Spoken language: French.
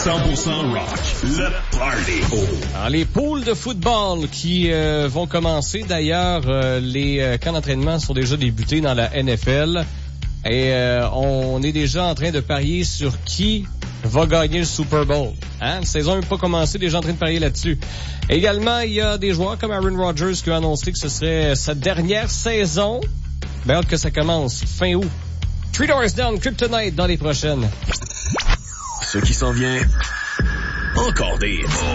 100% rock. Le Party. Alors, les poules de football qui vont commencer. D'ailleurs, les camps d'entraînement sont déjà débutés dans la NFL. Et on est déjà en train de parier sur qui va gagner le Super Bowl. La saison n'a pas commencé, déjà en train de parier là-dessus. Également, il y a des joueurs comme Aaron Rodgers qui a annoncé que ce serait sa dernière saison. Ben, hâte que ça commence fin août. Three Doors Down, Kryptonite dans les prochaines. Ce qui s'en vient, encore des hits.